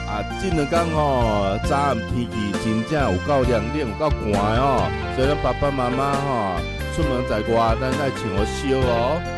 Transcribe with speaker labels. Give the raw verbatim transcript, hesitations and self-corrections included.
Speaker 1: 啊，这两天吼，早暗天气真正有够凉冷，有够寒哦，所以咱爸爸妈妈吼出门在外，咱爱穿好烧哦。